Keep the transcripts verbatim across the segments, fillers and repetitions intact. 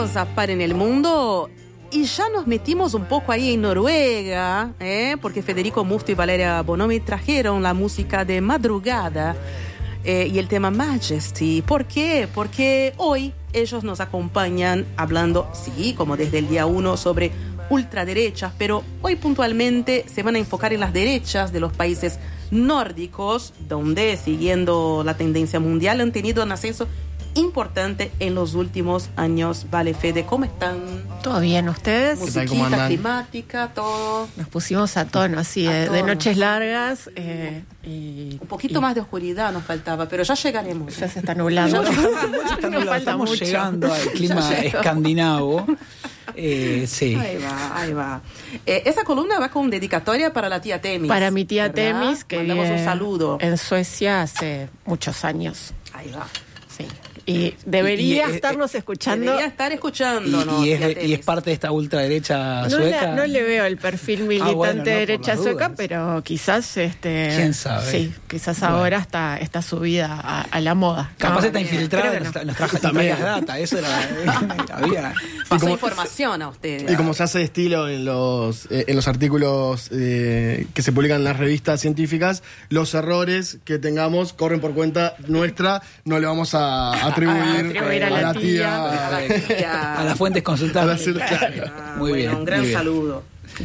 Seguimos a Par en el Mundo y ya nos metimos un poco ahí en Noruega, ¿eh? Porque Federico Musto y Valeria Bonomi trajeron la música de Madrugada eh, y el tema Majesty. ¿Por qué? Porque hoy ellos nos acompañan hablando, sí, como desde el día uno, sobre ultraderechas, pero hoy puntualmente se van a enfocar en las derechas de los países nórdicos, donde, siguiendo la tendencia mundial, han tenido un ascenso importante en los últimos años. Vale, Fede, ¿cómo están? ¿Todo bien ustedes? Musiquita, climática, todo. Nos pusimos a tono, así, A de, tono. de noches largas. Eh, y, Un poquito y más de oscuridad nos faltaba, pero ya llegaremos. Ya se está nublando. Ya Nos está falta nublado, estamos mucho. llegando al clima Ya llegó. escandinavo. Eh, sí. Ahí va, ahí va. Eh, esa columna va con dedicatoria para la tía Temis. Para mi tía ¿verdad? Temis, que mandamos vive un saludo. en Suecia hace muchos años. Ahí va. Sí. Y debería Y- y- estarnos escuchando. Debería estar escuchándonos. Y, y, tía es, y Temis. es parte de esta ultraderecha No, sueca. la- no le veo el perfil militante Ah, bueno, no, por derecha las sueca, dudas. pero quizás este ¿Quién sabe? Sí, quizás Bueno. ahora está, está subida a, a la moda. Capaz No, está bien. infiltrada Creo en que nuestra, no. nuestra También. nuestras data. Eso era. había. Pasó como- información a ustedes. Y como se hace de estilo en los, eh, en los artículos eh, que se publican en las revistas científicas, los errores que tengamos corren por cuenta nuestra, no le vamos a atribuir, atribuir a a la la tía. tía. A la tía. A las fuentes consultables. A las- Ah, Muy bueno, bien, un gran muy bien. saludo.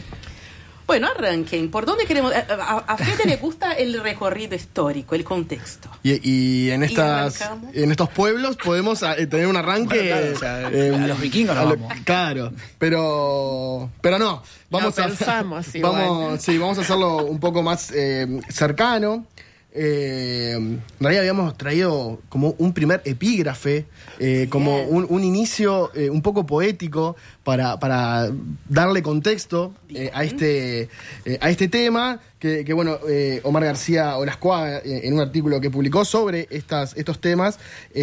Bueno, arranquen. ¿Por dónde queremos? A, a, a Fede le gusta el recorrido histórico, el contexto. Y, y en estas arrancamos. en estos pueblos podemos eh, tener un arranque. Bueno, claro, o sea, eh, a los vikingos nos a lo- vamos. Claro, pero pero no. Vamos Lo a pensamos igual. vamos, sí, vamos a hacerlo un poco más eh, cercano. Eh, en realidad habíamos traído como un primer epígrafe, eh, como Bien. un, un inicio eh, un poco poético para, para darle contexto eh, a este eh, a este tema que, que, bueno, eh, Omar García Olascoaga, eh, en un artículo que publicó sobre estas, estos temas,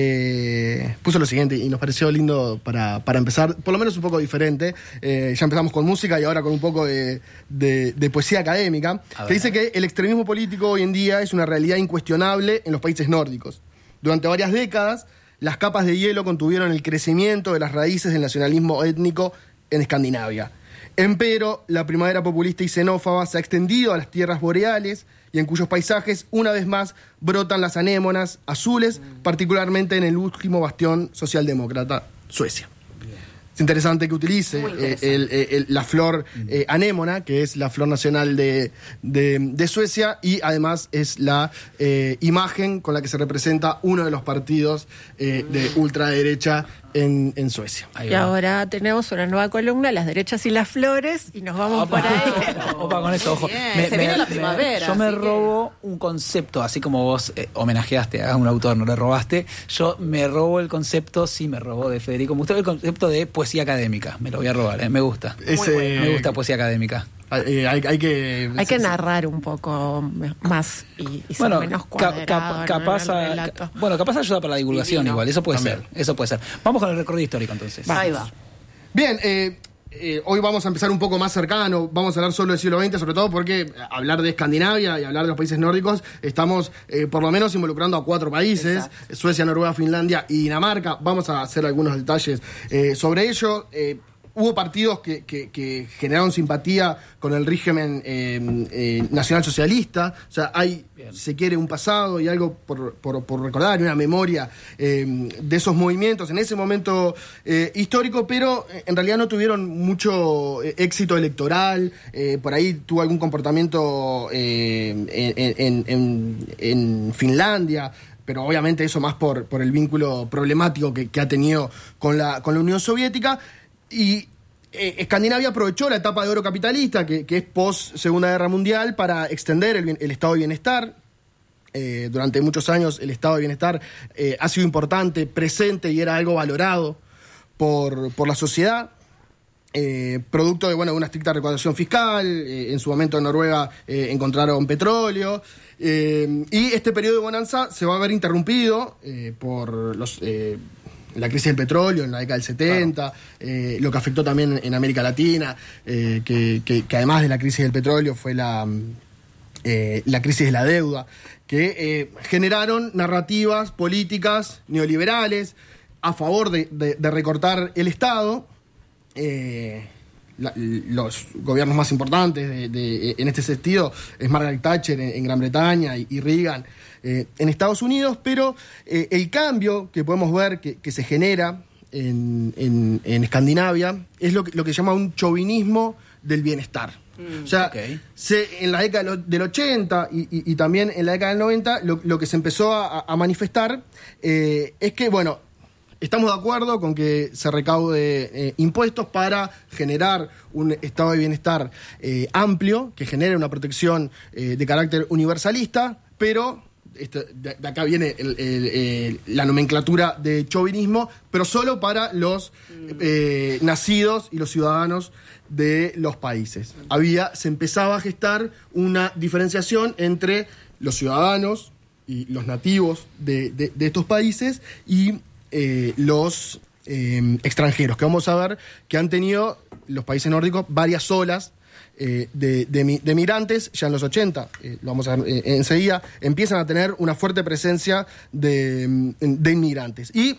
eh, puso lo siguiente y nos pareció lindo para, para empezar, por lo menos un poco diferente. Eh, ya empezamos con música y ahora con un poco de, de, de poesía académica, A que ver. dice que el extremismo político hoy en día es una realidad incuestionable en los países nórdicos. Durante varias décadas, las capas de hielo contuvieron el crecimiento de las raíces del nacionalismo étnico en Escandinavia. Empero, la primavera populista y xenófoba se ha extendido a las tierras boreales y en cuyos paisajes, una vez más, brotan las anémonas azules, particularmente en el último bastión socialdemócrata, Suecia. Es interesante que utilice Muy eh, interesante. el- el- la flor eh, anémona, que es la flor nacional de, de- de Suecia, y además es la eh, imagen con la que se representa uno de los partidos eh, de ultraderecha en, en Suecia. Ahí Y va. ahora tenemos una nueva columna, Las derechas y las flores, y nos vamos Opa, por ahí. opa, con eso, ojo. Muy bien, se viene la primavera, Yo me así que- robo un concepto, así como vos eh, homenajeaste a un autor, no le robaste. Yo me robo el concepto, sí me robó de Federico Musto, el concepto de poesía académica. Me lo voy a robar, eh, me gusta. Es, eh, Me gusta poesía académica. eh, hay, hay que, Hay que narrar un poco más y, y ser Bueno, menos ca- cuadrado. cap- ¿no? capaz, en el a- relato. ca- bueno, capaz ayuda para la divulgación Divino. igual, eso puede También. ser, eso puede ser. Vamos con el recorrido histórico entonces. Ahí va. Bien, eh, eh, hoy vamos a empezar un poco más cercano, vamos a hablar solo del siglo veinte, sobre todo porque hablar de Escandinavia y hablar de los países nórdicos, estamos eh, por lo menos involucrando a cuatro países, Exacto. Suecia, Noruega, Finlandia y Dinamarca. Vamos a hacer algunos detalles eh, sobre ello. Eh, Hubo partidos que, que- que generaron simpatía con el régimen eh, eh, nacionalsocialista. O sea, hay, Bien. se quiere, un pasado y algo por, por- por recordar, una memoria eh, de esos movimientos en ese momento eh, histórico, pero eh, en realidad no tuvieron mucho eh, éxito electoral. Eh, por ahí tuvo algún comportamiento eh, en, en- en- en Finlandia, pero obviamente eso más por, por el vínculo problemático que, que ha tenido con la, con la Unión Soviética. Y eh, Escandinavia aprovechó la etapa de oro capitalista, que, que es post Segunda Guerra Mundial, para extender el, bien- el estado de bienestar. Eh, durante muchos años el estado de bienestar eh, ha sido importante, presente y era algo valorado por, por la sociedad. Eh, producto de, bueno, una estricta recaudación fiscal. Eh, en su momento en Noruega eh, encontraron petróleo. Eh, y este periodo de bonanza se va a ver interrumpido eh, por los... eh, la crisis del petróleo en la década del setenta, eh, lo que afectó también en América Latina, eh, que, que- que además de la crisis del petróleo fue la, eh, la crisis de la deuda, que eh, generaron narrativas políticas neoliberales a favor de, de, de recortar el Estado. Eh, la, los gobiernos más importantes de, de, en este sentido es Margaret Thatcher en, en Gran Bretaña y, y Reagan eh, en Estados Unidos, pero eh, el cambio que podemos ver que, que se genera en, en, en Escandinavia es lo que, lo que se llama un chauvinismo del bienestar. Mm, o sea, okay. se, en la década del ochenta y, y, y también en la década del noventa lo, lo que se empezó a, a manifestar eh, es que, bueno, estamos de acuerdo con que se recaude eh, impuestos para generar un estado de bienestar eh, amplio, que genere una protección eh, de carácter universalista, pero esto, de, de acá viene el, el, el, la nomenclatura de chauvinismo, pero solo para los eh, nacidos y los ciudadanos de los países. Había, se empezaba a gestar una diferenciación entre los ciudadanos y los nativos de, de, de estos países y Eh, los eh, extranjeros, que vamos a ver que han tenido los países nórdicos varias olas eh, de, de, de migrantes. Ya en los ochenta, eh, lo vamos a ver eh, enseguida, empiezan a tener una fuerte presencia de, de inmigrantes. Y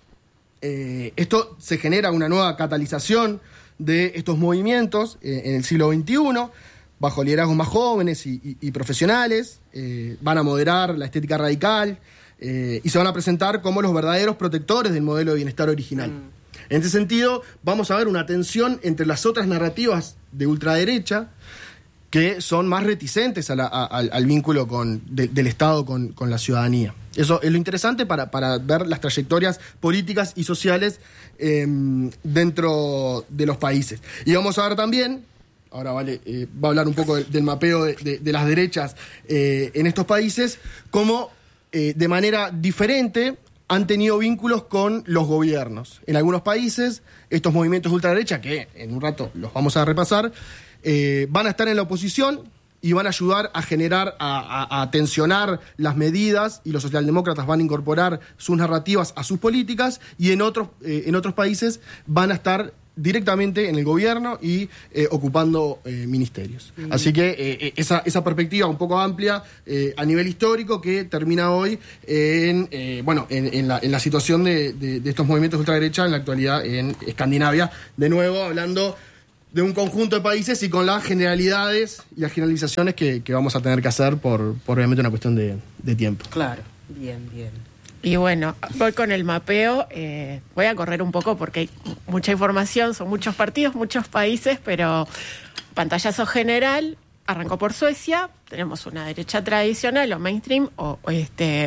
eh, esto se genera una nueva catalización de estos movimientos eh, en el siglo veintiuno, bajo liderazgos más jóvenes y, y, y profesionales. Eh, van a moderar la estética radical, Eh, y se van a presentar como los verdaderos protectores del modelo de bienestar original. Mm. En ese sentido, vamos a ver una tensión entre las otras narrativas de ultraderecha que son más reticentes a la, a, al, al vínculo con, de, del Estado con, con la ciudadanía. Eso es lo interesante para, para ver las trayectorias políticas y sociales eh, dentro de los países. Y vamos a ver también, ahora Vale eh, va a hablar un poco de, del mapeo de, de, de las derechas eh, en estos países, cómo Eh, de manera diferente han tenido vínculos con los gobiernos. En algunos países, estos movimientos de ultraderecha, que en un rato los vamos a repasar, eh, van a estar en la oposición y van a ayudar a generar, a, a, a tensionar las medidas, y los socialdemócratas van a incorporar sus narrativas a sus políticas, y en otros, eh, en otros países van a estar directamente en el gobierno y eh, ocupando eh, ministerios. Mm. Así que eh, esa, esa perspectiva un poco amplia eh, a nivel histórico que termina hoy en, eh, bueno, en, en, la, en la situación de, de, de estos movimientos de ultraderecha en la actualidad en Escandinavia. De nuevo, hablando de un conjunto de países y con las generalidades y las generalizaciones que, que vamos a tener que hacer por, por obviamente una cuestión de, de tiempo. Claro, bien, bien. Y bueno, voy con el mapeo, eh, voy a correr un poco porque hay mucha información, son muchos partidos, muchos países, pero pantallazo general, arrancó por Suecia, tenemos una derecha tradicional o mainstream, o, o este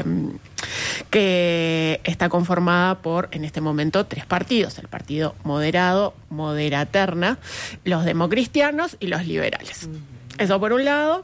que está conformada por, en este momento, tres partidos: el partido moderado, moderaterna, los democristianos y los liberales. Uh-huh. Eso por un lado.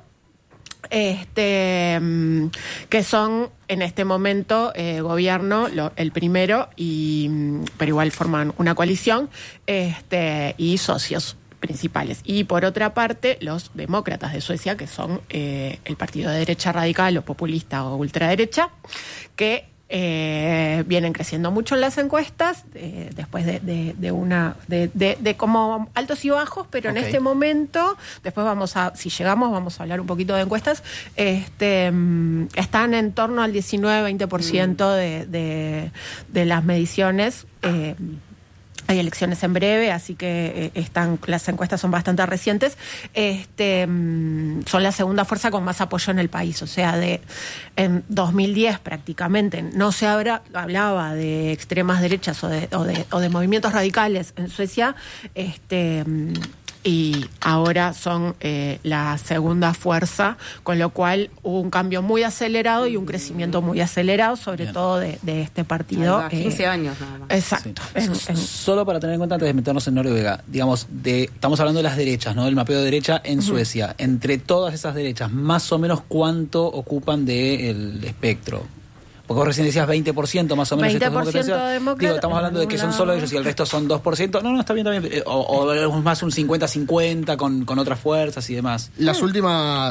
Este que son en este momento eh, gobierno lo, el primero, y pero igual forman una coalición, este y socios principales. Y por otra parte, los demócratas de Suecia, que son eh, el partido de derecha radical o populista o ultraderecha, que Eh, vienen creciendo mucho en las encuestas eh, después de, de, de una de, de, de como altos y bajos, pero okay. En este momento, después vamos a, si llegamos, vamos a hablar un poquito de encuestas, este están en torno al diecinueve a veinte por ciento mm. de, de, de las mediciones. eh, Hay elecciones en breve, así que eh, están, las encuestas son bastante recientes. Este, mmm, son la segunda fuerza con más apoyo en el país. O sea, de en dos mil diez prácticamente no se habla, hablaba de extremas derechas o de, o de, o de movimientos radicales en Suecia. Este... Mmm, y ahora son eh, la segunda fuerza, con lo cual hubo un cambio muy acelerado y un crecimiento muy acelerado, sobre Bien. todo de, de este partido. Va, quince eh, años nada más. Exacto. Sí. En, en... Solo para tener en cuenta, antes de meternos en Noruega, digamos, de estamos hablando de las derechas, ¿no? Del mapeo de derecha en uh-huh. Suecia. Entre todas esas derechas, más o menos, ¿cuánto ocupan del espectro? Porque vos recién decías veinte por ciento más o menos. veinte por ciento demócratas. Digo, estamos hablando de que son solo ellos y el resto son dos por ciento. No, no, está bien, está bien. O, o más un cincuenta cincuenta con, con otras fuerzas y demás. Las últimas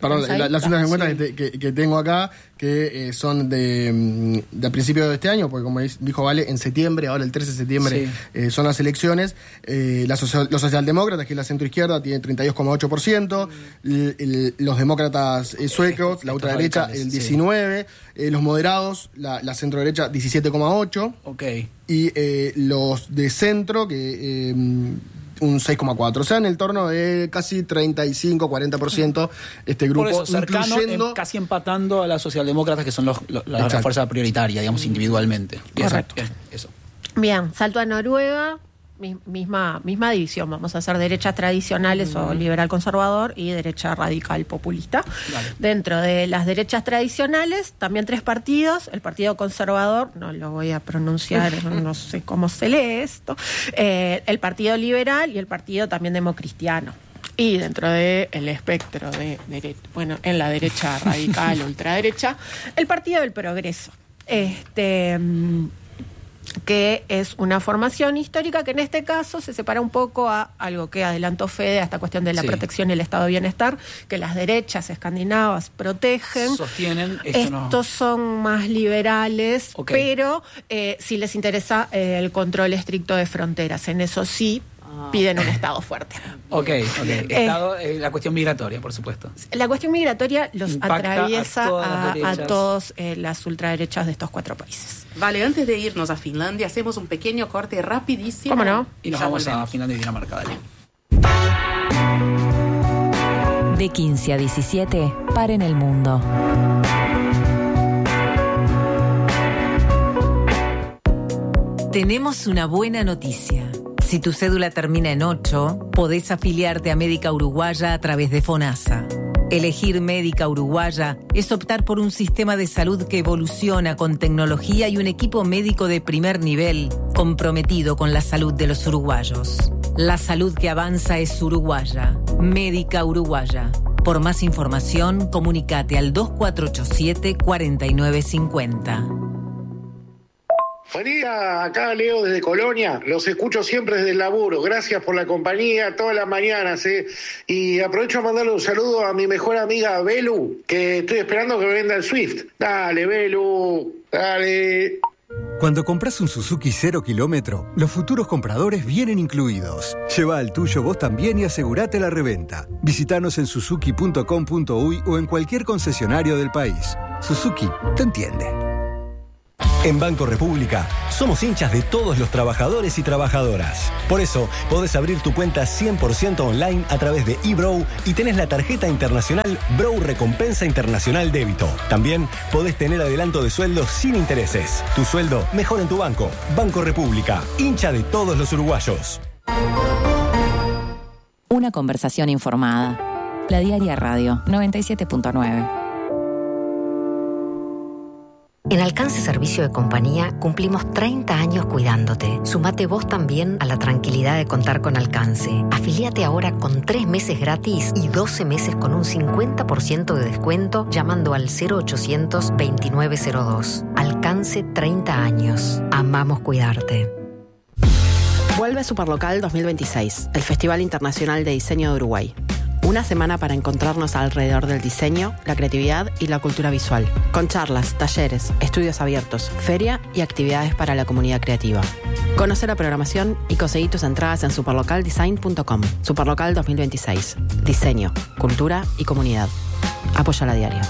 Perdón, la, las últimas encuestas sí. que, que, que tengo acá, que eh, son de, de principio de este año, porque como dijo Vale, en septiembre, ahora el trece de septiembre, sí. eh, son las elecciones. Eh, la social, los socialdemócratas, que es la centroizquierda, tienen treinta y dos coma ocho por ciento. Mm. El, el, los demócratas eh, suecos, sí, la ultraderecha, el diecinueve por ciento. Sí. Eh, los moderados, la, la centroderecha, diecisiete coma ocho por ciento. Ok. Y eh, los de centro, que... Eh, un seis coma cuatro, o sea, en el torno de casi treinta y cinco a cuarenta por ciento este grupo, por eso, cercano, incluyendo... en, casi empatando a las socialdemócratas, que son los, los, la, la fuerza prioritaria, digamos, individualmente. Correcto. Bien, eso. Bien, salto a Noruega, misma, misma división, vamos a hacer derechas tradicionales uh-huh. o liberal conservador y derecha radical populista. Vale. Dentro de las derechas tradicionales, también tres partidos, el Partido Conservador, no lo voy a pronunciar, no sé cómo se lee esto, eh, el Partido Liberal y el Partido también Democristiano. Y dentro del espectro de, de, bueno, en la derecha radical, ultraderecha, el Partido del Progreso. Este... que es una formación histórica que en este caso se separa un poco a algo que adelantó Fede, a esta cuestión de la sí. protección y el estado de bienestar, que las derechas escandinavas protegen. Sostienen. Esto Estos no. son más liberales, okay. pero eh, sí les interesa eh, el control estricto de fronteras. En eso sí piden un Estado fuerte. Ok, ok. Estado, eh, la cuestión migratoria, por supuesto. La cuestión migratoria los Impacta atraviesa a, a, a todas eh, las ultraderechas de estos cuatro países. Vale, antes de irnos a Finlandia, hacemos un pequeño corte rapidísimo. ¿Cómo no? Y nos ya vamos volvemos. a Finlandia y Dinamarca, dale. De quince a diecisiete, Paren el Mundo. Tenemos una buena noticia. Si tu cédula termina en ocho, podés afiliarte a Médica Uruguaya a través de FONASA. Elegir Médica Uruguaya es optar por un sistema de salud que evoluciona con tecnología y un equipo médico de primer nivel comprometido con la salud de los uruguayos. La salud que avanza es uruguaya. Médica Uruguaya. Por más información, comunicate al dos cuatro ocho siete, cuatro nueve cinco cero. Buen día, acá Leo desde Colonia, los escucho siempre desde el laburo, gracias por la compañía todas las mañanas, ¿eh? Y aprovecho a mandarle un saludo a mi mejor amiga Belu, que estoy esperando que me venda el Swift. Dale, Belu, dale. Cuando compras un Suzuki cero kilómetro, los futuros compradores vienen incluidos. Lleva al tuyo vos también y asegurate la reventa. Visítanos en suzuki punto com punto uy o en cualquier concesionario del país. Suzuki te entiende. En Banco República somos hinchas de todos los trabajadores y trabajadoras. Por eso podés abrir tu cuenta cien por ciento online a través de eBrow y tenés la tarjeta internacional Brow Recompensa Internacional Débito. También podés tener adelanto de sueldo sin intereses. Tu sueldo mejor en tu banco. Banco República, hincha de todos los uruguayos. Una conversación informada. La Diaria Radio noventa y siete punto nueve. En Alcance Servicio de Compañía cumplimos treinta años cuidándote. Sumate vos también a la tranquilidad de contar con Alcance. Afilíate ahora con tres meses gratis y doce meses con un cincuenta por ciento de descuento llamando al cero ochocientos veintinueve cero dos. Alcance treinta años. Amamos cuidarte. Vuelve Superlocal dos mil veintiséis, el Festival Internacional de Diseño de Uruguay. Una semana para encontrarnos alrededor del diseño, la creatividad y la cultura visual, con charlas, talleres, estudios abiertos, feria y actividades para la comunidad creativa. Conoce la programación y conseguí tus entradas en superlocal design punto com. Superlocal dos mil veintiséis. Diseño, cultura y comunidad. Apoya la Diaria.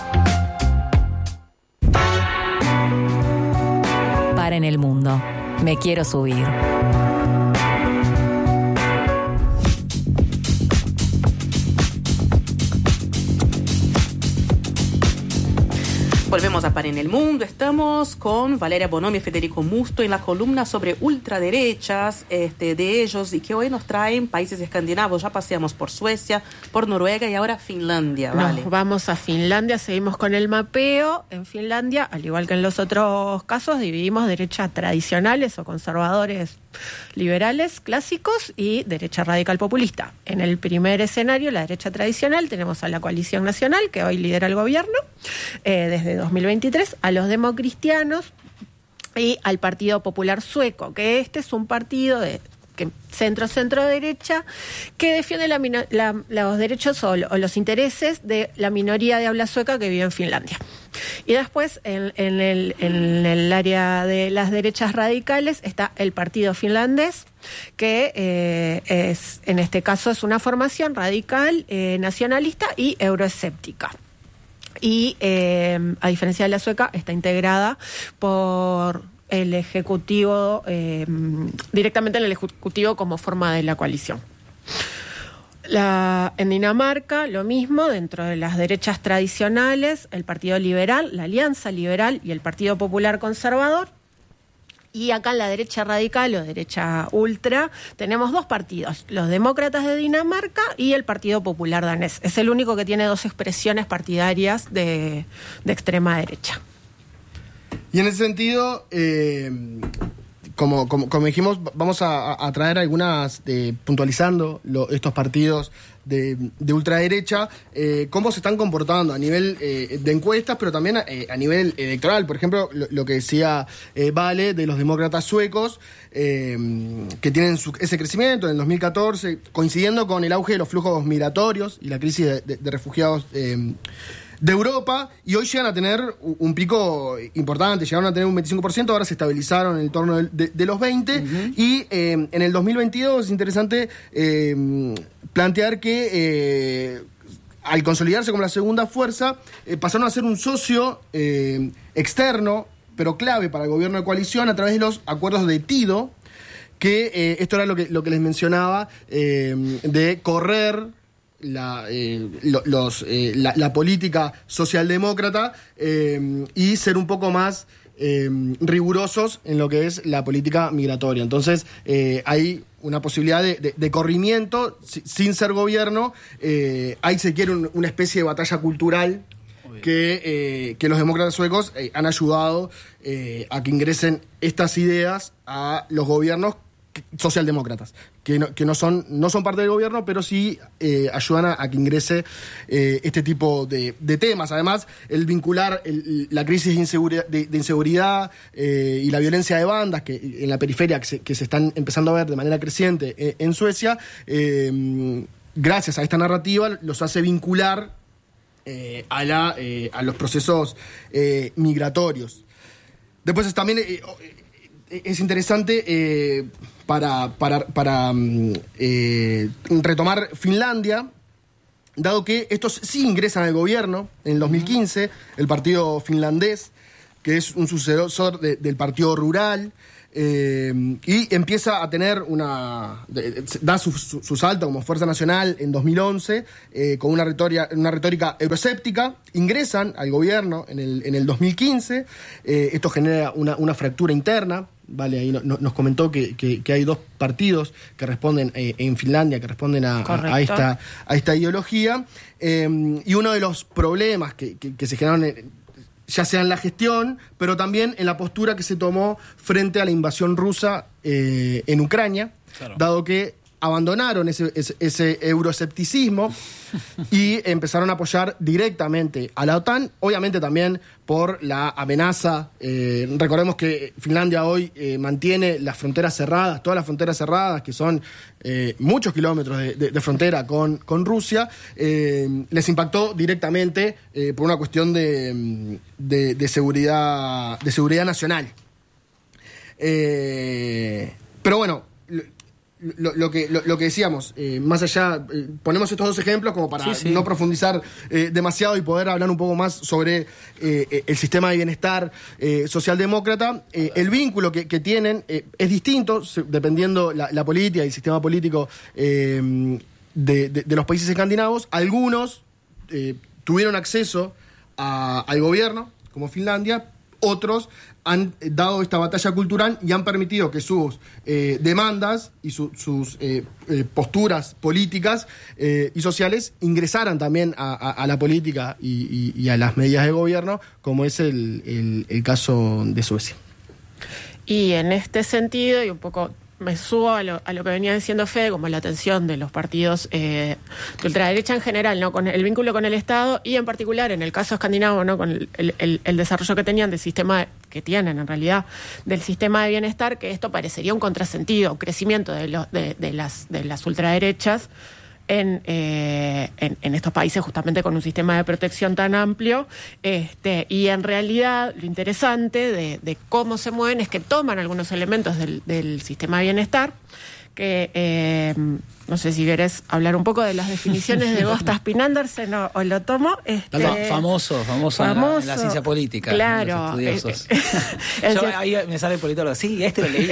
Paren el Mundo. Me quiero subir. Volvemos a Paren el Mundo. Estamos con Valeria Bonomi y Federico Musto en la columna sobre ultraderechas este, de ellos y que hoy nos traen países escandinavos. Ya paseamos por Suecia, por Noruega y ahora Finlandia. Vale. Nos vamos a Finlandia, seguimos con el mapeo. En Finlandia, al igual que en los otros casos, dividimos derechas tradicionales o conservadores liberales clásicos y derecha radical populista. En el primer escenario, la derecha tradicional, tenemos a la Coalición Nacional, que hoy lidera el gobierno, eh, desde dos mil veintitrés, a los democristianos y al Partido Popular Sueco, que este es un partido de, que centro, centro derecha, que defiende la, la, los derechos o, o los intereses de la minoría de habla sueca que vive en Finlandia. Y después, en, en, el, en el área de las derechas radicales, está el Partido Finlandés, que eh, es, en este caso es una formación radical, eh, nacionalista y euroescéptica. Y eh, a diferencia de la sueca, está integrada por el Ejecutivo, eh, directamente en el Ejecutivo como forma de la coalición. La, en Dinamarca, lo mismo, dentro de las derechas tradicionales, el Partido Liberal, la Alianza Liberal y el Partido Popular Conservador. Y acá en la derecha radical o derecha ultra tenemos dos partidos, los demócratas de Dinamarca y el Partido Popular danés. Es el único que tiene dos expresiones partidarias de, de extrema derecha. Y en ese sentido, eh, como, como, como dijimos, vamos a, a traer algunas, de, puntualizando lo, estos partidos de, de ultraderecha, eh, cómo se están comportando a nivel eh, de encuestas, pero también eh, a nivel electoral. Por ejemplo, lo, lo que decía eh, Vale de los demócratas suecos, eh, que tienen su, ese crecimiento en el dos mil catorce, coincidiendo con el auge de los flujos migratorios y la crisis de, de, de refugiados eh, de Europa, y hoy llegan a tener un pico importante, llegaron a tener un veinticinco por ciento, ahora se estabilizaron en el torno de, de, de los veinte, uh-huh. y eh, en el dos mil veintidós es interesante eh, plantear que eh, al consolidarse como la segunda fuerza, eh, pasaron a ser un socio eh, externo, pero clave para el gobierno de coalición a través de los acuerdos de Tido, que eh, esto era lo que, lo que les mencionaba, eh, de correr La, eh, los, eh, la, la política socialdemócrata eh, y ser un poco más eh, rigurosos en lo que es la política migratoria. Entonces eh, hay una posibilidad de, de, de corrimiento si, sin ser gobierno. Eh, ahí se quiere un, una especie de batalla cultural que, eh, que los demócratas suecos eh, han ayudado eh, a que ingresen estas ideas a los gobiernos socialdemócratas, que no, que no son no son parte del gobierno, pero sí eh, ayudan a, a que ingrese eh, este tipo de, de temas. Además, el vincular el, la crisis de inseguridad, de, de inseguridad eh, y la violencia de bandas que en la periferia que se, que se están empezando a ver de manera creciente en, en Suecia, eh, gracias a esta narrativa los hace vincular eh, a, la, eh, a los procesos eh, migratorios. Después también eh, es interesante eh, para, para, para eh, retomar Finlandia, dado que estos sí ingresan al gobierno en el dos mil quince, el partido finlandés, que es un sucesor de, del partido rural, eh, y empieza a tener una... De, da su, su, su salto como fuerza nacional en dos mil once, eh, con una retórica, una retórica euroescéptica. Ingresan al gobierno en el, en el dos mil quince, eh, esto genera una, una fractura interna. Vale, ahí no, no, nos comentó que, que, que hay dos partidos que responden eh, en Finlandia, que responden a, a, a, esta, a esta ideología. Eh, y uno de los problemas que, que, que se generaron, en, ya sea en la gestión, pero también en la postura que se tomó frente a la invasión rusa eh, en Ucrania, claro. Dado que abandonaron ese, ese, ese euroescepticismo y empezaron a apoyar directamente a la OTAN, obviamente también por la amenaza. Eh, recordemos que Finlandia hoy eh, mantiene las fronteras cerradas, todas las fronteras cerradas, que son eh, muchos kilómetros de, de, de frontera con, con Rusia, eh, les impactó directamente eh, por una cuestión de, de, de, seguridad, de seguridad nacional. Eh, pero bueno, Lo, lo, que, lo, lo que decíamos, eh, más allá, eh, ponemos estos dos ejemplos como para sí, sí. no profundizar eh, demasiado y poder hablar un poco más sobre eh, el sistema de bienestar eh, socialdemócrata. Eh, el vínculo que, que tienen eh, es distinto dependiendo la, la política y el sistema político eh, de, de, de los países escandinavos. Algunos eh, tuvieron acceso a, al gobierno, como Finlandia, otros han dado esta batalla cultural y han permitido que sus eh, demandas y su, sus eh, eh, posturas políticas eh, y sociales ingresaran también a, a, a la política y, y, y a las medidas de gobierno, como es el, el, el caso de Suecia. Y en este sentido, y un poco me subo a lo, a lo que venía diciendo Fede, como la tensión de los partidos eh, de ultraderecha en general, ¿no? Con el vínculo con el Estado y en particular en el caso escandinavo, ¿no? Con el, el, el desarrollo que tenían del sistema, que tienen en realidad, del sistema de bienestar, que esto parecería un contrasentido, un crecimiento de, los, de, de, las, de las ultraderechas En, eh, en, en estos países justamente con un sistema de protección tan amplio, este, y en realidad lo interesante de, de cómo se mueven es que toman algunos elementos del, del sistema de bienestar, que eh, no sé si querés hablar un poco de las definiciones de Gösta Spinandersen o, o lo tomo. Este, Fa- famoso, famoso, famoso, en, la, en la ciencia política. Claro. Los estudiosos. Yo, ahí me sale el politólogo, sí, este lo leí.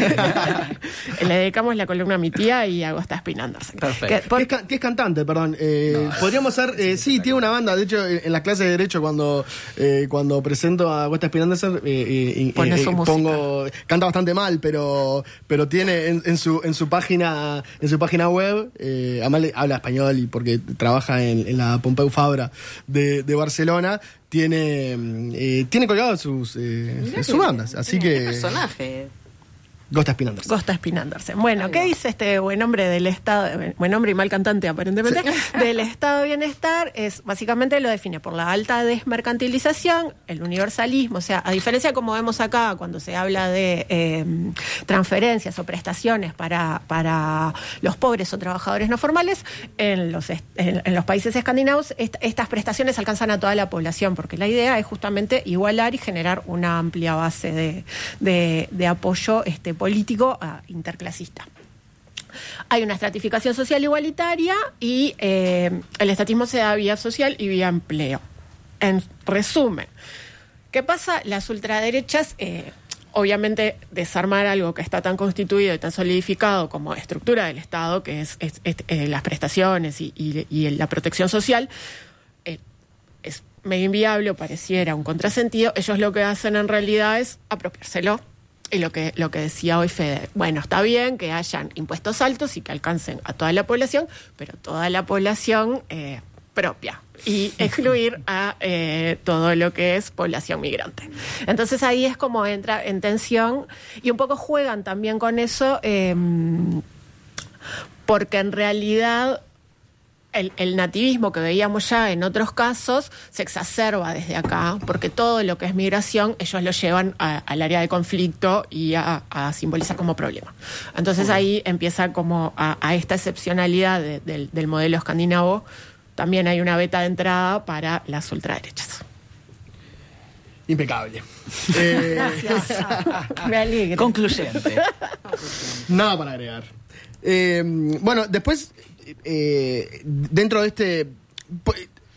Le dedicamos la columna a mi tía y a Gösta Spinandersen. Perfecto. Que, por... que, es, ca- que es cantante, perdón. Eh, no, podríamos hacer, eh, sí, tiene una banda. De hecho, en las clases de Derecho, cuando eh, cuando presento a Gösta Spinandersen, eh, eh, eh, eh, pongo, canta bastante mal, pero pero tiene en, en su en su página en su página web, eh, además le, habla español y porque trabaja en, en la Pompeu Fabra de, de Barcelona, tiene eh, tiene colgadas sus eh, sus bandas, así qué que personaje. Gösta Spinandersen. Gösta Spinandersen. Bueno, ¿qué dice este buen hombre del Estado, buen hombre y mal cantante aparentemente, sí. del Estado de Bienestar? Es básicamente lo define por la alta desmercantilización, el universalismo, o sea, a diferencia como vemos acá cuando se habla de eh, transferencias o prestaciones para, para los pobres o trabajadores no formales, en los, en, en los países escandinavos est- estas prestaciones alcanzan a toda la población, porque la idea es justamente igualar y generar una amplia base de, de, de apoyo este, político uh, interclasista. Hay una estratificación social igualitaria y eh, el estatismo se da vía social y vía empleo. En resumen, ¿qué pasa? Las ultraderechas, eh, obviamente, desarmar algo que está tan constituido y tan solidificado como estructura del Estado, que es, es, es eh, las prestaciones y, y, y la protección social, eh, es medio inviable o pareciera un contrasentido. Ellos lo que hacen en realidad es apropiárselo. Y lo que, lo que decía hoy Fede, bueno, está bien que hayan impuestos altos y que alcancen a toda la población, pero toda la población eh, propia y excluir a eh, todo lo que es población migrante. Entonces ahí es como entra en tensión y un poco juegan también con eso, eh, porque en realidad El, el nativismo que veíamos ya en otros casos se exacerba desde acá, porque todo lo que es migración ellos lo llevan a, al área de conflicto y a, a simbolizar como problema. Entonces ahí empieza como a, a esta excepcionalidad de, de, del modelo escandinavo. También hay una beta de entrada para las ultraderechas. Impecable. Eh, Gracias. Me alegro. Concluyente. Nada para agregar. Eh, bueno, después... Eh, dentro de este por,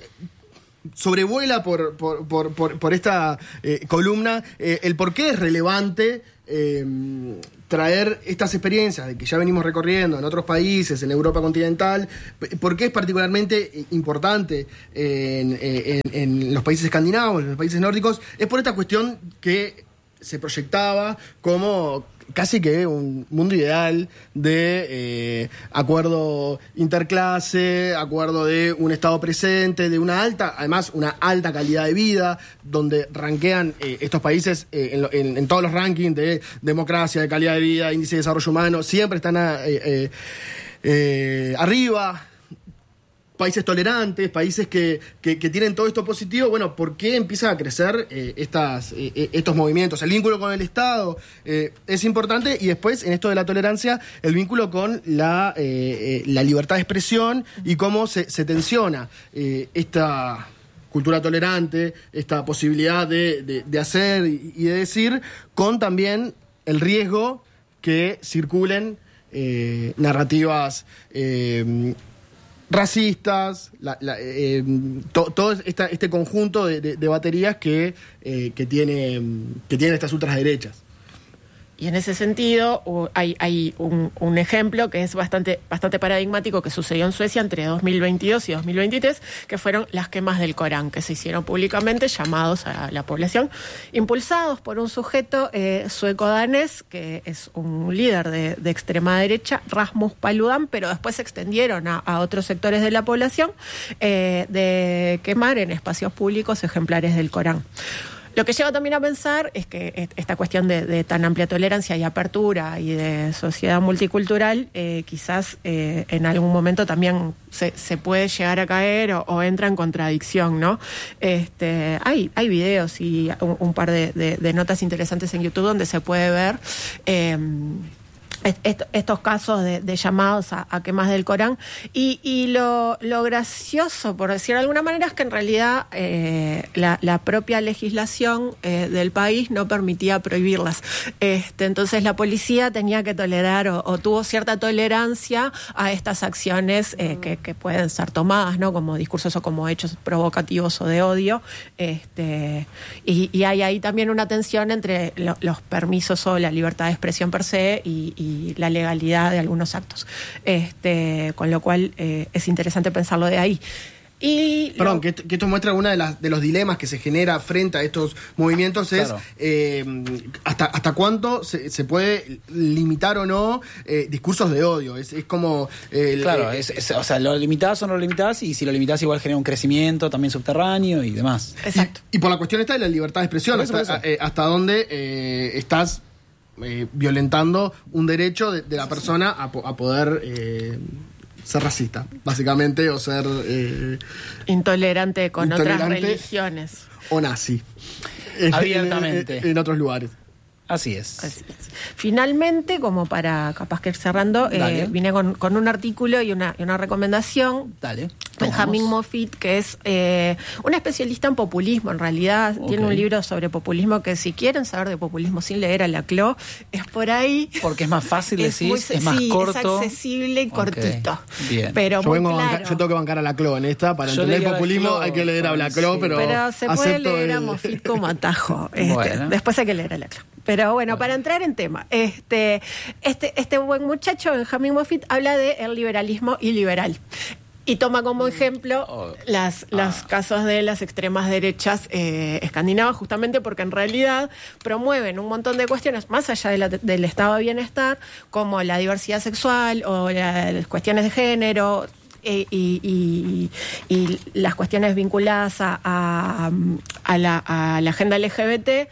sobrevuela por, por, por, por, por esta eh, columna eh, el por qué es relevante eh, traer estas experiencias de que ya venimos recorriendo en otros países, en Europa continental, por qué es particularmente importante en, en, en los países escandinavos, en los países nórdicos. Es por esta cuestión que se proyectaba como casi que un mundo ideal de eh, acuerdo interclase, acuerdo de un Estado presente, de una alta, además una alta calidad de vida, donde rankean eh, estos países eh, en, en, en todos los rankings de democracia, de calidad de vida, índice de desarrollo humano, siempre están a, eh, eh, eh, arriba. Países tolerantes, países que, que, que tienen todo esto positivo. Bueno, ¿por qué empiezan a crecer eh, estas, eh, estos movimientos? El vínculo con el Estado eh, es importante, y después, en esto de la tolerancia, el vínculo con la, eh, eh, la libertad de expresión y cómo se, se tensiona eh, esta cultura tolerante, esta posibilidad de, de, de hacer y de decir, con también el riesgo que circulen eh, narrativas eh, racistas, la, la, eh, to, todo esta, este conjunto de, de, de baterías que, eh, que, tiene, que tienen estas ultraderechas. Y en ese sentido hay, hay un, un ejemplo que es bastante, bastante paradigmático que sucedió en Suecia entre dos mil veintidós y dos mil veintitrés, que fueron las quemas del Corán, que se hicieron públicamente, llamados a la población, impulsados por un sujeto eh, sueco-danés, que es un líder de, de extrema derecha, Rasmus Paludan, pero después se extendieron a, a otros sectores de la población, eh, de quemar en espacios públicos ejemplares del Corán. Lo que lleva también a pensar es que esta cuestión de, de tan amplia tolerancia y apertura y de sociedad multicultural, eh, quizás eh, en algún momento también se, se puede llegar a caer o, o entra en contradicción, ¿no? Este, hay, hay videos y un, un par de, de, de notas interesantes en YouTube donde se puede ver eh, Est- estos casos de, de llamados a, a quemas del Corán y, y lo, lo gracioso, por decir de alguna manera, es que en realidad eh, la, la propia legislación eh, del país no permitía prohibirlas. Este, entonces la policía tenía que tolerar o, o tuvo cierta tolerancia a estas acciones eh, que, que pueden ser tomadas, ¿no? Como discursos o como hechos provocativos o de odio. Este, y, y hay ahí también una tensión entre lo, los permisos o la libertad de expresión per se y, y y la legalidad de algunos actos. Este, con lo cual eh, es interesante pensarlo de ahí. Y Perdón, lo... que, esto, que esto muestra uno de, las, de los dilemas que se genera frente a estos movimientos es claro. eh, hasta, hasta cuánto se, se puede limitar o no eh, discursos de odio. Es, es como... Eh, claro, eh, es, es, o sea, lo limitás o no lo limitás, y si lo limitás igual genera un crecimiento también subterráneo y demás. Exacto. Y, y por la cuestión esta de la libertad de expresión, eso, hasta, eh, hasta dónde eh, estás eh, violentando un derecho de, de la persona a, a poder... Eh, ser racista, básicamente, o ser... Eh, intolerante con intolerante otras religiones. O nazi. Abiertamente. En, en, en otros lugares. Así es. Así es. Finalmente, como para capaz que ir cerrando, eh, vine con, con un artículo y una, y una recomendación. Dale. Benjamín Moffitt, que es eh, un especialista en populismo, en realidad. Okay. Tiene un libro sobre populismo que, si quieren saber de populismo sin leer a Laclau, es por ahí. Porque es más fácil, es decís, muy, es más sí, corto. es accesible y cortito. Okay. Bien. Pero yo, muy vengo claro. a bancar, yo tengo que bancar a Laclau en esta. Para yo entender el populismo hay que leer a Laclau, sí. pero Pero se puede leer el... a Moffitt como atajo. Este, bueno. Después hay que leer a Laclau. Pero bueno, bueno, para entrar en tema, este, este, este buen muchacho, Benjamín Moffitt, habla de el liberalismo iliberal. Y toma como ejemplo oh. las, los ah. casos de las extremas derechas eh, escandinavas, justamente porque en realidad promueven un montón de cuestiones más allá de la, del estado de bienestar, como la diversidad sexual o la, las cuestiones de género. Y, y, y, y las cuestiones vinculadas a, a, a, la, a la agenda L G B T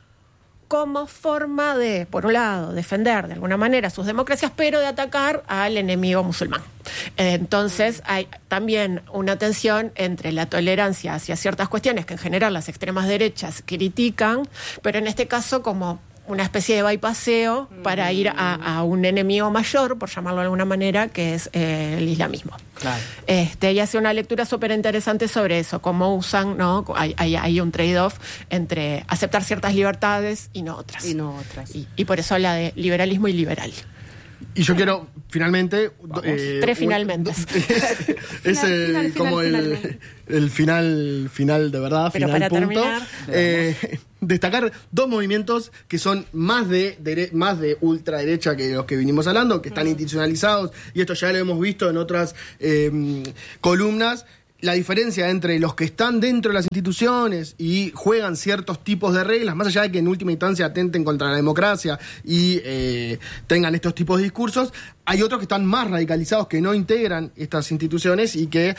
como forma de, por un lado, defender de alguna manera sus democracias, pero de atacar al enemigo musulmán. Entonces hay también una tensión entre la tolerancia hacia ciertas cuestiones que en general las extremas derechas critican, pero en este caso como una especie de bypaseo para ir a, a un enemigo mayor, por llamarlo de alguna manera, que es eh, el islamismo. Claro. Este, y hace una lectura súper interesante sobre eso, cómo usan, ¿no? Hay, hay, hay un trade-off entre aceptar ciertas libertades y no otras. Y no otras. Y, y por eso habla de liberalismo y liberal. Y yo quiero, finalmente... Eh, Tres finalmente. Es final, el, final, como final, el, el final final de verdad, pero final para punto. Terminar, eh, destacar dos movimientos que son más de, de más de ultraderecha que los que vinimos hablando, que están uh-huh. institucionalizados, y esto ya lo hemos visto en otras eh, columnas. La diferencia entre los que están dentro de las instituciones y juegan ciertos tipos de reglas, más allá de que en última instancia atenten contra la democracia y eh, tengan estos tipos de discursos, hay otros que están más radicalizados, que no integran estas instituciones y que,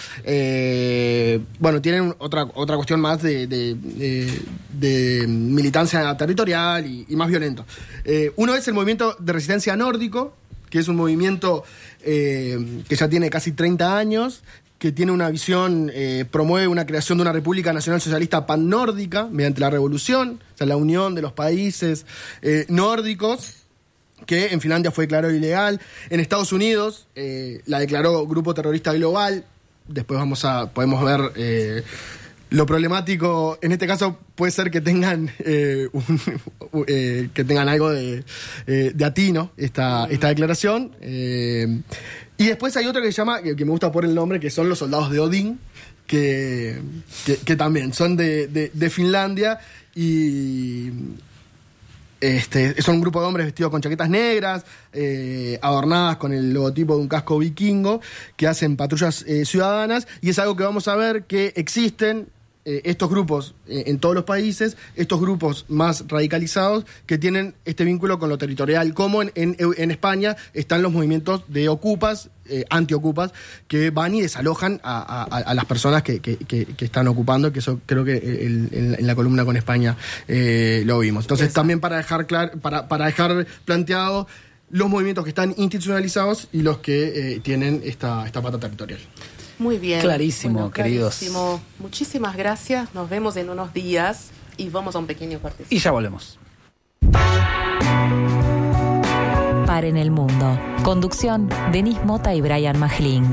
eh, bueno, tienen otra otra cuestión más de, de, de, de militancia territorial y, y más violento. Eh, uno es el movimiento de resistencia nórdico, que es un movimiento eh, que ya tiene casi treinta años, que tiene una visión, eh, promueve una creación de una república nacional socialista pan-nórdica mediante la revolución, o sea, la unión de los países eh, nórdicos, que en Finlandia fue declarado ilegal. En Estados Unidos eh, la declaró Grupo Terrorista Global. Después vamos a podemos ver eh, lo problemático. En este caso puede ser que tengan eh, un, eh, que tengan algo de, eh, de atino esta, esta declaración. Eh, Y después hay otro que se llama, que, que me gusta por el nombre, que son los soldados de Odín, que, que, que también son de, de, de Finlandia y este, son un grupo de hombres vestidos con chaquetas negras, eh, adornadas con el logotipo de un casco vikingo, que hacen patrullas eh, ciudadanas, y es algo que vamos a ver que existen eh, estos grupos eh, en todos los países, estos grupos más radicalizados que tienen este vínculo con lo territorial, como en, en, en España están los movimientos de ocupas, eh, anti-ocupas, que van y desalojan a, a, a las personas que, que, que, que están ocupando, que eso creo que el, en, en la columna con España eh, lo vimos. Entonces, Exacto. también para dejar clar, para, para dejar planteado los movimientos que están institucionalizados y los que eh, tienen esta, esta pata territorial. Muy bien. Clarísimo, bueno, queridos. Clarísimo. Muchísimas gracias. Nos vemos en unos días y vamos a un pequeño corte. Y ya volvemos. Paren el mundo. Conducción, Denis Mota y Brian Majlin.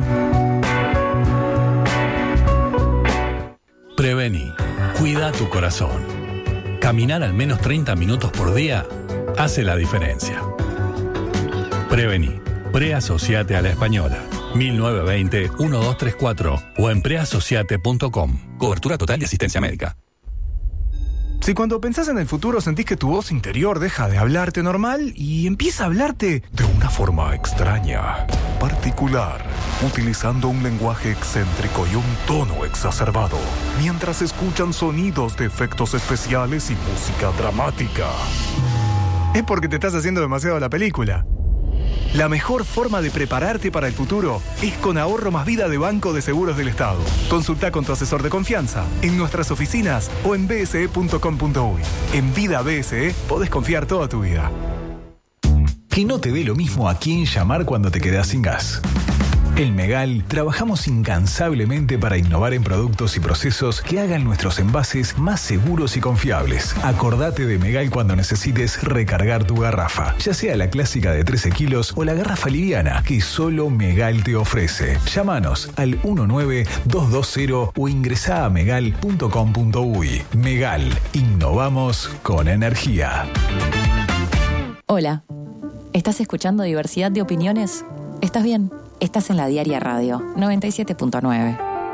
Prevení. Cuida tu corazón. Caminar al menos treinta minutos por día hace la diferencia. Prevení. Preasociate a la Española. mil novecientos veinte, doce treinta y cuatro o en preasociate punto com. Cobertura total de asistencia médica. Si cuando pensás en el futuro sentís que tu voz interior deja de hablarte normal y empieza a hablarte de una forma extraña, particular, utilizando un lenguaje excéntrico y un tono exacerbado, mientras escuchan sonidos de efectos especiales y música dramática, es porque te estás haciendo demasiado la película. La mejor forma de prepararte para el futuro es con Ahorro Más Vida de Banco de Seguros del Estado. Consulta con tu asesor de confianza en nuestras oficinas o en b s e punto com punto u y. En Vida B S E podés confiar toda tu vida. Que no te dé lo mismo a quién llamar cuando te quedás sin gas. En Megal trabajamos incansablemente para innovar en productos y procesos que hagan nuestros envases más seguros y confiables. Acordate de Megal cuando necesites recargar tu garrafa, ya sea la clásica de trece kilos o la garrafa liviana que solo Megal te ofrece. Llámanos al uno nueve dos dos cero o ingresá a megal punto com punto u y. Megal, innovamos con energía. Hola, ¿estás escuchando Diversidad de Opiniones? ¿Estás bien? Estás en la Diaria Radio, noventa y siete punto nueve.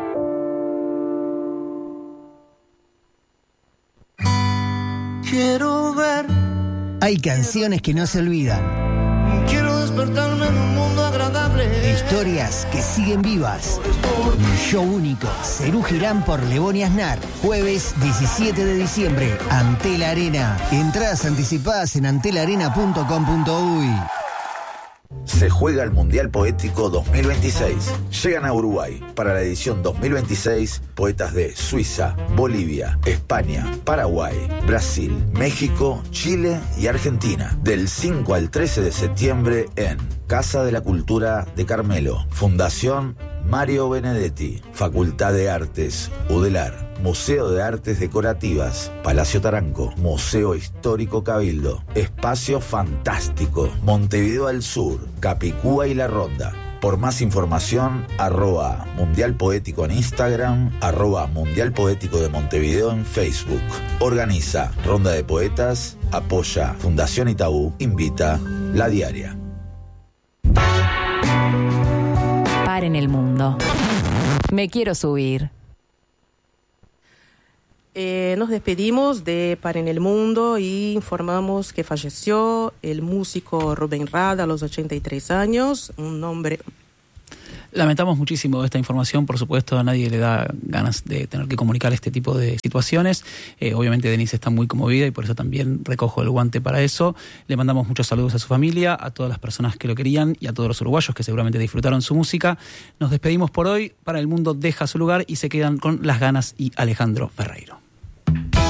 Quiero ver. Hay canciones que no se olvidan. Quiero despertarme en un mundo agradable. Historias que siguen vivas. Un show único. Serú Girán por Lebón y Aznar. Jueves diecisiete de diciembre. Antel Arena. Entradas anticipadas en antel arena punto com punto u y. Se juega el Mundial Poético dos mil veintiséis. Llegan a Uruguay para la edición dos mil veintiséis poetas de Suiza, Bolivia, España, Paraguay, Brasil, México, Chile y Argentina. Del cinco al trece de septiembre en Casa de la Cultura de Carmelo, Fundación Mario Benedetti, Facultad de Artes, UDELAR, Museo de Artes Decorativas, Palacio Taranco, Museo Histórico Cabildo, Espacio Fantástico, Montevideo al Sur, Capicúa y La Ronda. Por más información, arroba Mundial Poético en Instagram, arroba Mundial Poético de Montevideo en Facebook. Organiza Ronda de Poetas, apoya Fundación Itaú, invita La Diaria. Paren el mundo. Me quiero subir. Eh, nos despedimos de Paren el Mundo y informamos que falleció el músico Rubén Rada a los ochenta y tres años, un hombre... Lamentamos muchísimo esta información, por supuesto a nadie le da ganas de tener que comunicar este tipo de situaciones. Eh, obviamente Denise está muy conmovida y por eso también recojo el guante para eso. Le mandamos muchos saludos a su familia, a todas las personas que lo querían y a todos los uruguayos que seguramente disfrutaron su música. Nos despedimos por hoy, Para el Mundo deja su lugar y se quedan con Las Ganas y Alejandro Ferreiro.